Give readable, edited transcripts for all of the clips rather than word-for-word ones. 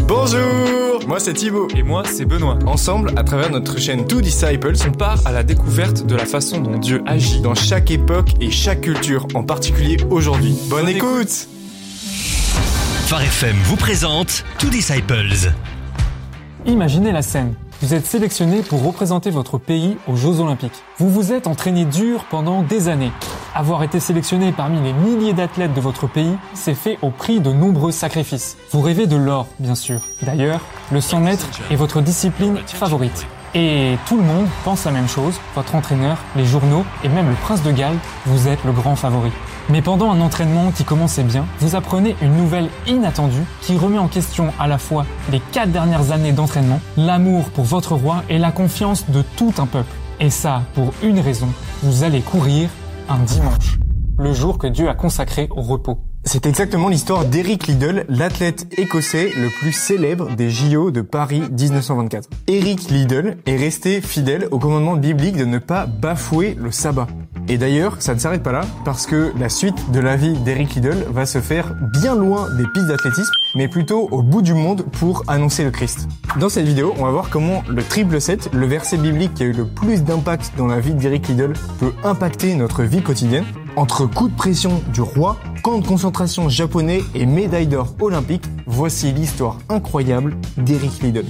Bonjour, moi c'est Thibaut. Et moi c'est Benoît. Ensemble, à travers notre chaîne Two Disciples, on part à la découverte de la façon dont Dieu agit dans chaque époque et chaque culture, en particulier aujourd'hui. Bonne écoute. Phare FM vous présente Two Disciples. Imaginez la scène. Vous êtes sélectionné pour représenter votre pays aux Jeux Olympiques. Vous vous êtes entraîné dur pendant des années. Avoir été sélectionné parmi les milliers d'athlètes de votre pays, c'est fait au prix de nombreux sacrifices. Vous rêvez de l'or, bien sûr. D'ailleurs, le 100 mètres est votre discipline favorite. Et tout le monde pense la même chose, votre entraîneur, les journaux et même le prince de Galles, vous êtes le grand favori. Mais pendant un entraînement qui commençait bien, vous apprenez une nouvelle inattendue qui remet en question à la fois les 4 dernières années d'entraînement, l'amour pour votre roi et la confiance de tout un peuple. Et ça, pour une raison, vous allez courir un dimanche, le jour que Dieu a consacré au repos. C'est exactement l'histoire d'Eric Liddell, l'athlète écossais le plus célèbre des JO de Paris 1924. Eric Liddell est resté fidèle au commandement biblique de ne pas bafouer le sabbat. Et d'ailleurs, ça ne s'arrête pas là, parce que la suite de la vie d'Eric Liddell va se faire bien loin des pistes d'athlétisme, mais plutôt au bout du monde pour annoncer le Christ. Dans cette vidéo, on va voir comment le 777, le verset biblique qui a eu le plus d'impact dans la vie d'Eric Liddell, peut impacter notre vie quotidienne. Entre coups de pression du roi, camp de concentration japonais et médaille d'or olympique, voici l'histoire incroyable d'Eric Liddell.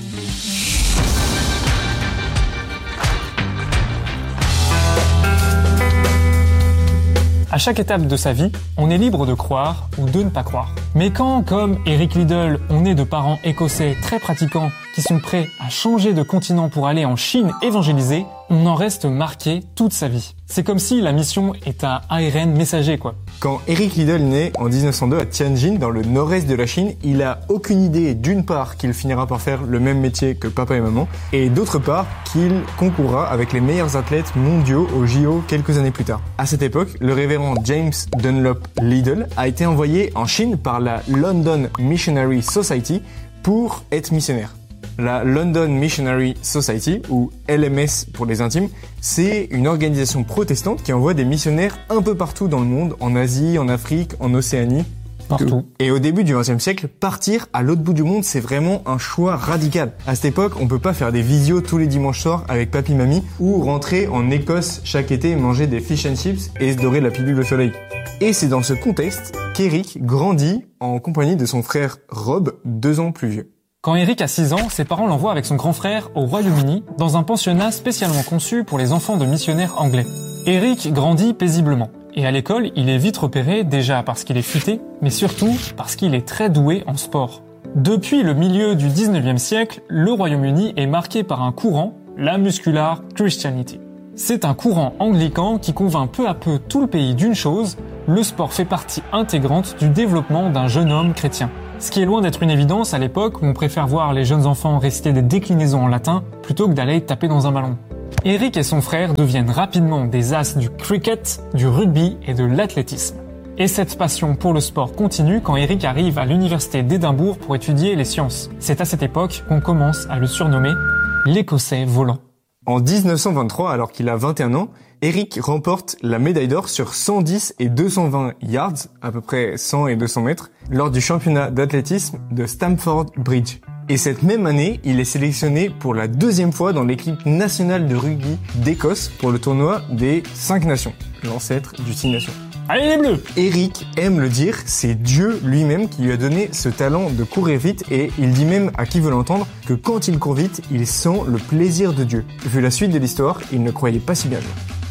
À chaque étape de sa vie, on est libre de croire ou de ne pas croire. Mais quand, comme Eric Liddell, on est de parents écossais très pratiquants qui sont prêts à changer de continent pour aller en Chine évangéliser, on en reste marqué toute sa vie. C'est comme si la mission est un ARN messager, quoi. Quand Eric Liddell naît en 1902 à Tianjin, dans le nord-est de la Chine, il a aucune idée, d'une part, qu'il finira par faire le même métier que papa et maman, et d'autre part, qu'il concourra avec les meilleurs athlètes mondiaux au JO quelques années plus tard. À cette époque, le révérend James Dunlop Liddell a été envoyé en Chine par la London Missionary Society pour être missionnaire. La London Missionary Society, ou LMS pour les intimes, c'est une organisation protestante qui envoie des missionnaires un peu partout dans le monde, en Asie, en Afrique, en Océanie. Partout. Et au début du XXe siècle, partir à l'autre bout du monde, c'est vraiment un choix radical. À cette époque, on peut pas faire des visios tous les dimanches soirs avec papy-mamie ou rentrer en Écosse chaque été et manger des fish and chips et se dorer la pilule au soleil. Et c'est dans ce contexte qu'Eric grandit en compagnie de son frère Rob, 2 ans plus vieux. Quand Eric a 6 ans, ses parents l'envoient avec son grand frère au Royaume-Uni, dans un pensionnat spécialement conçu pour les enfants de missionnaires anglais. Eric grandit paisiblement. Et à l'école, il est vite repéré, déjà parce qu'il est futé, mais surtout parce qu'il est très doué en sport. Depuis le milieu du 19e siècle, le Royaume-Uni est marqué par un courant, la Muscular Christianity. C'est un courant anglican qui convainc peu à peu tout le pays d'une chose, le sport fait partie intégrante du développement d'un jeune homme chrétien. Ce qui est loin d'être une évidence à l'époque où on préfère voir les jeunes enfants réciter des déclinaisons en latin plutôt que d'aller taper dans un ballon. Eric et son frère deviennent rapidement des as du cricket, du rugby et de l'athlétisme. Et cette passion pour le sport continue quand Eric arrive à l'université d'Édimbourg pour étudier les sciences. C'est à cette époque qu'on commence à le surnommer l'Écossais volant. En 1923, alors qu'il a 21 ans, Eric remporte la médaille d'or sur 110 et 220 yards, à peu près 100 et 200 mètres, lors du championnat d'athlétisme de Stamford Bridge. Et cette même année, il est sélectionné pour la 2e fois dans l'équipe nationale de rugby d'Écosse pour le tournoi des 5 nations, l'ancêtre du 6 nations. Allez les Bleus! Eric aime le dire, c'est Dieu lui-même qui lui a donné ce talent de courir vite et il dit même à qui veut l'entendre que quand il court vite, il sent le plaisir de Dieu. Vu la suite de l'histoire, il ne croyait pas si bien jouer.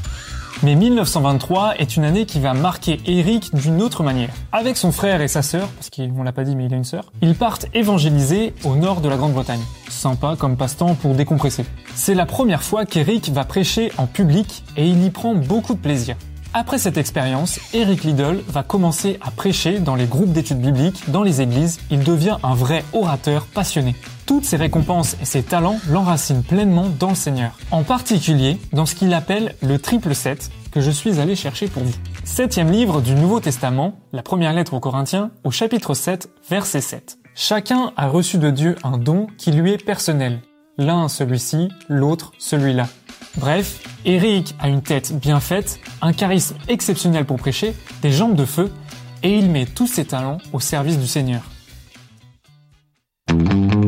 Mais 1923 est une année qui va marquer Eric d'une autre manière. Avec son frère et sa sœur, parce qu'on l'a pas dit mais il a une sœur, ils partent évangéliser au nord de la Grande-Bretagne. Sympa comme passe-temps pour décompresser. C'est la première fois qu'Eric va prêcher en public et il y prend beaucoup de plaisir. Après cette expérience, Eric Liddell va commencer à prêcher dans les groupes d'études bibliques, dans les églises. Il devient un vrai orateur passionné. Toutes ses récompenses et ses talents l'enracinent pleinement dans le Seigneur. En particulier dans ce qu'il appelle le 777 que je suis allé chercher pour vous. 7e livre du Nouveau Testament, la première lettre aux Corinthiens, au chapitre 7, verset 7. Chacun a reçu de Dieu un don qui lui est personnel. L'un celui-ci, l'autre celui-là. Bref, Eric a une tête bien faite, un charisme exceptionnel pour prêcher, des jambes de feu, et il met tous ses talents au service du Seigneur.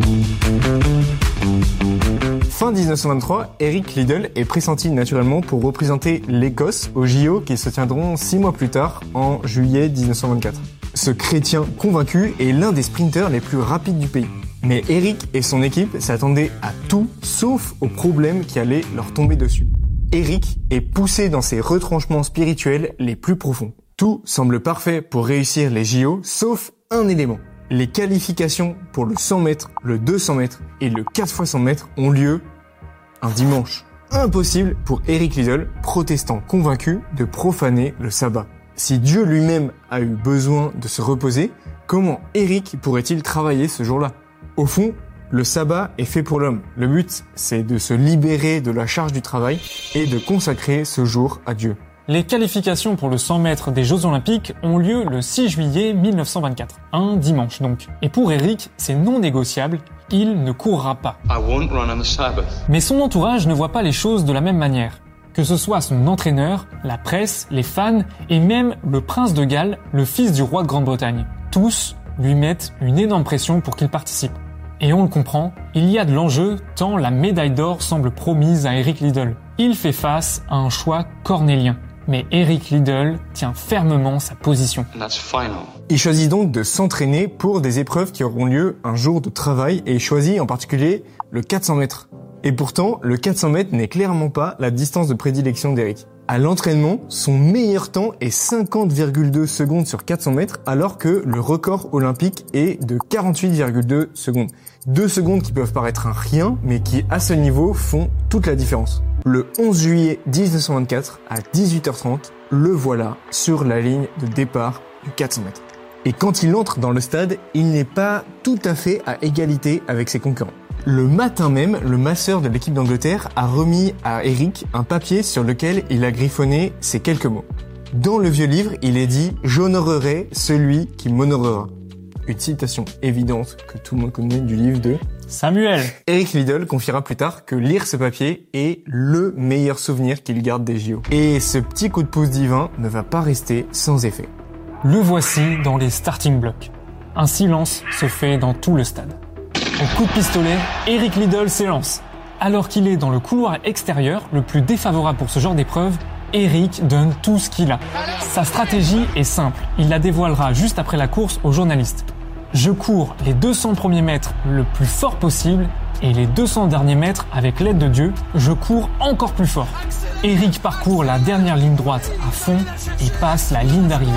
Fin 1923, Eric Liddell est pressenti naturellement pour représenter l'Écosse aux JO qui se tiendront 6 mois plus tard, en juillet 1924. Ce chrétien convaincu est l'un des sprinteurs les plus rapides du pays. Mais Eric et son équipe s'attendaient à tout sauf aux problèmes qui allaient leur tomber dessus. Eric est poussé dans ses retranchements spirituels les plus profonds. Tout semble parfait pour réussir les JO sauf un élément. Les qualifications pour le 100 mètres, le 200 mètres et le 4x100 mètres ont lieu un dimanche. Impossible pour Eric Liddell, protestant convaincu, de profaner le sabbat. Si Dieu lui-même a eu besoin de se reposer, comment Eric pourrait-il travailler ce jour-là ? Au fond, le sabbat est fait pour l'homme. Le but, c'est de se libérer de la charge du travail et de consacrer ce jour à Dieu. Les qualifications pour le 100 mètres des Jeux Olympiques ont lieu le 6 juillet 1924, un dimanche donc. Et pour Eric, c'est non négociable, il ne courra pas. I won't run on the Sabbath. Mais son entourage ne voit pas les choses de la même manière. Que ce soit son entraîneur, la presse, les fans et même le prince de Galles, le fils du roi de Grande-Bretagne. Tous lui mettent une énorme pression pour qu'il participe. Et on le comprend, il y a de l'enjeu tant la médaille d'or semble promise à Eric Liddell. Il fait face à un choix cornélien. Mais Eric Liddell tient fermement sa position. And that's final. Il choisit donc de s'entraîner pour des épreuves qui auront lieu un jour de travail et il choisit en particulier le 400 mètres. Et pourtant, le 400 mètres n'est clairement pas la distance de prédilection d'Eric. À l'entraînement, son meilleur temps est 50,2 secondes sur 400 mètres alors que le record olympique est de 48,2 secondes. 2 secondes qui peuvent paraître un rien, mais qui à ce niveau font toute la différence. Le 11 juillet 1924, à 18h30, le voilà sur la ligne de départ du 400 mètres. Et quand il entre dans le stade, il n'est pas tout à fait à égalité avec ses concurrents. Le matin même, le masseur de l'équipe d'Angleterre a remis à Eric un papier sur lequel il a griffonné ces quelques mots. Dans le vieux livre, il est dit « J'honorerai celui qui m'honorera ». Une citation évidente que tout le monde connaît du livre de Samuel. Eric Liddell confiera plus tard que lire ce papier est le meilleur souvenir qu'il garde des JO. Et ce petit coup de pouce divin ne va pas rester sans effet. Le voici dans les starting blocks. Un silence se fait dans tout le stade. Au coup de pistolet, Eric Liddell s'élance. Alors qu'il est dans le couloir extérieur, le plus défavorable pour ce genre d'épreuve, Eric donne tout ce qu'il a. Sa stratégie est simple, il la dévoilera juste après la course aux journalistes. Je cours les 200 premiers mètres le plus fort possible et les 200 derniers mètres, avec l'aide de Dieu, je cours encore plus fort. Eric parcourt la dernière ligne droite à fond et passe la ligne d'arrivée.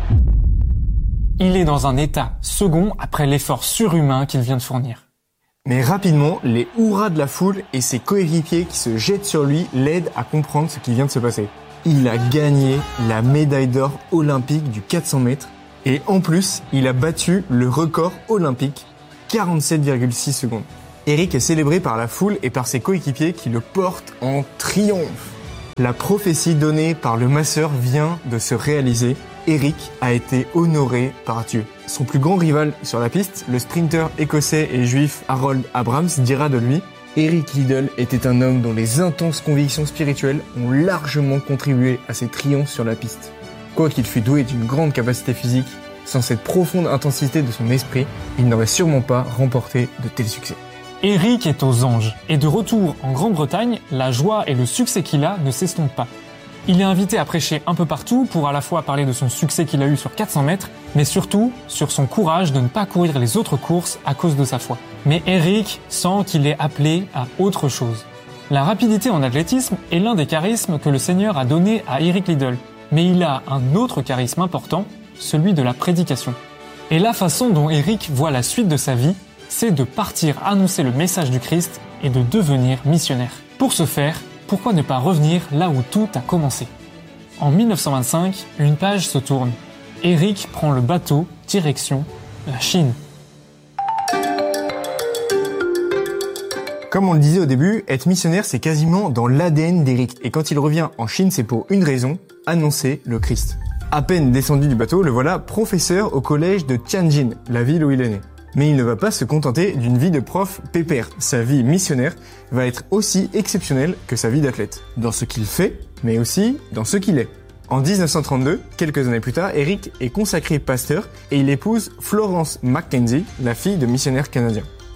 Il est dans un état second après l'effort surhumain qu'il vient de fournir. Mais rapidement, les hurrahs de la foule et ses coéquipiers qui se jettent sur lui l'aident à comprendre ce qui vient de se passer. Il a gagné la médaille d'or olympique du 400 mètres et en plus, il a battu le record olympique, 47,6 secondes. Eric est célébré par la foule et par ses coéquipiers qui le portent en triomphe. La prophétie donnée par le masseur vient de se réaliser. Eric a été honoré par Dieu. Son plus grand rival sur la piste, le sprinter écossais et juif Harold Abrams, dira de lui « Eric Liddell était un homme dont les intenses convictions spirituelles ont largement contribué à ses triomphes sur la piste. Quoiqu'il fût doué d'une grande capacité physique, sans cette profonde intensité de son esprit, il n'aurait sûrement pas remporté de tels succès. » Eric est aux anges, et de retour en Grande-Bretagne, la joie et le succès qu'il a ne s'estompent pas. Il est invité à prêcher un peu partout pour à la fois parler de son succès qu'il a eu sur 400 mètres, mais surtout sur son courage de ne pas courir les autres courses à cause de sa foi. Mais Eric sent qu'il est appelé à autre chose. La rapidité en athlétisme est l'un des charismes que le Seigneur a donné à Eric Liddell, mais il a un autre charisme important, celui de la prédication. Et la façon dont Eric voit la suite de sa vie, c'est de partir annoncer le message du Christ et de devenir missionnaire. Pour ce faire, pourquoi ne pas revenir là où tout a commencé ? En 1925, une page se tourne. Eric prend le bateau, direction la Chine. Comme on le disait au début, être missionnaire c'est quasiment dans l'ADN d'Eric. Et quand il revient en Chine, c'est pour une raison, annoncer le Christ. À peine descendu du bateau, le voilà professeur au collège de Tianjin, la ville où il est né. Mais il ne va pas se contenter d'une vie de prof pépère. Sa vie missionnaire va être aussi exceptionnelle que sa vie d'athlète. Dans ce qu'il fait, mais aussi dans ce qu'il est. En 1932, quelques années plus tard, Eric est consacré pasteur et il épouse Florence Mackenzie, la fille de missionnaires canadiens.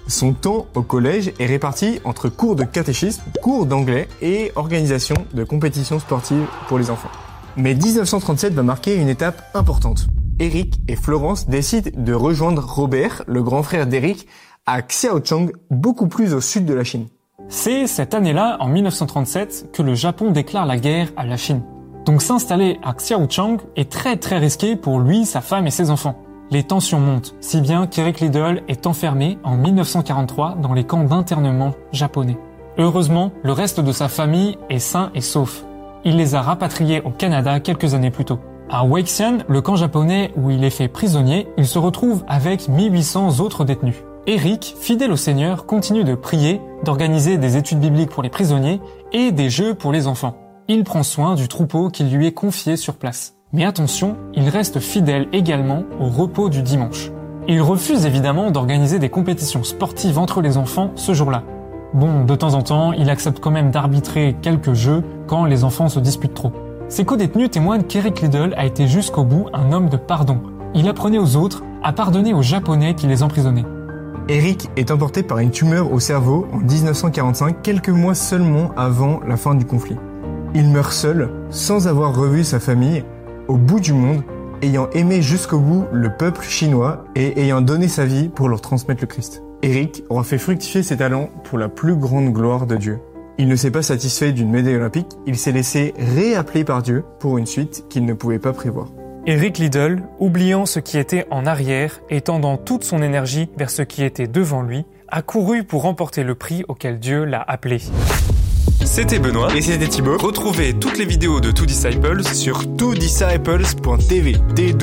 Son temps au collège est réparti entre cours de catéchisme, cours d'anglais et organisation de compétitions sportives pour les enfants. Mais 1937 va marquer une étape importante. Eric et Florence décident de rejoindre Robert, le grand frère d'Eric, à Xiaochang, beaucoup plus au sud de la Chine. C'est cette année-là, en 1937, que le Japon déclare la guerre à la Chine. Donc s'installer à Xiaochang est très risqué pour lui, sa femme et ses enfants. Les tensions montent, si bien qu'Eric Liddell est enfermé en 1943 dans les camps d'internement japonais. Heureusement, le reste de sa famille est sain et sauf. Il les a rapatriés au Canada quelques années plus tôt. À Weixian, le camp japonais où il est fait prisonnier, il se retrouve avec 1800 autres détenus. Eric, fidèle au Seigneur, continue de prier, d'organiser des études bibliques pour les prisonniers et des jeux pour les enfants. Il prend soin du troupeau qui lui est confié sur place. Mais attention, il reste fidèle également au repos du dimanche. Il refuse évidemment d'organiser des compétitions sportives entre les enfants ce jour-là. Bon, de temps en temps, il accepte quand même d'arbitrer quelques jeux quand les enfants se disputent trop. Ses co-détenus témoignent qu'Eric Liddell a été jusqu'au bout un homme de pardon. Il apprenait aux autres à pardonner aux Japonais qui les emprisonnaient. Eric est emporté par une tumeur au cerveau en 1945, quelques mois seulement avant la fin du conflit. Il meurt seul, sans avoir revu sa famille, au bout du monde, ayant aimé jusqu'au bout le peuple chinois et ayant donné sa vie pour leur transmettre le Christ. Eric aura fait fructifier ses talents pour la plus grande gloire de Dieu. Il ne s'est pas satisfait d'une médaille olympique, il s'est laissé réappeler par Dieu pour une suite qu'il ne pouvait pas prévoir. Eric Liddell, oubliant ce qui était en arrière et tendant toute son énergie vers ce qui était devant lui, a couru pour remporter le prix auquel Dieu l'a appelé. C'était Benoît Et c'était Thibaut. Retrouvez toutes les vidéos de Two Disciples Sur twodisciples.tv.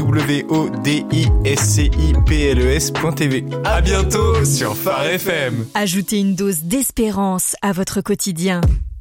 twodisciples.tv. À bientôt sur Phare FM. Ajoutez une dose d'espérance à votre quotidien.